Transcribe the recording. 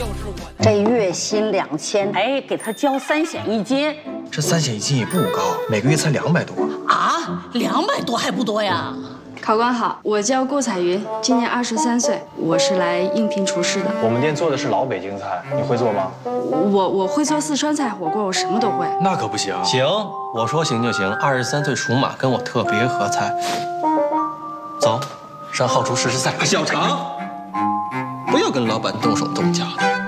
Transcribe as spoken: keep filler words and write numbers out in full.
就是我的。 这月薪两千， 哎，给他交三险一金。 这三险一金也不高，每个月才两百多。 啊，两百多还不多呀？ 考官好，我叫顾彩云，今年二十三岁，我是来应聘厨师的。 我们店做的是老北京菜，你会做吗？ 我我会做四川菜火锅，我什么都会。 那可不行。 行，我说行就行。二十三岁属马，跟我特别合菜。走，上后厨试试菜。小常，不要跟老板动手动脚的。